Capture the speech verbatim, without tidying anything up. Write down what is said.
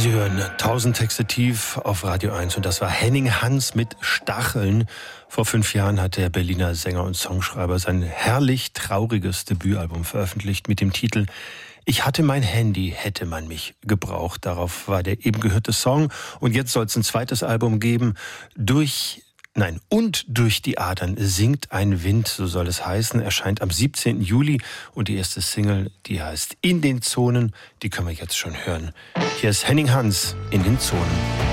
Sie hören tausend Texte tief auf Radio eins und das war Henning Hans mit Stacheln. Vor fünf Jahren hat der Berliner Sänger und Songschreiber sein herrlich trauriges Debütalbum veröffentlicht mit dem Titel Ich hatte mein Handy, hätte man mich gebraucht. Darauf war der eben gehörte Song und jetzt soll es ein zweites Album geben. Durch Nein, und durch die Adern singt ein Wind, so soll es heißen, erscheint am siebzehnten Juli und die erste Single, die heißt In den Zonen, die können wir jetzt schon hören. Hier ist Henning Hans in den Zonen.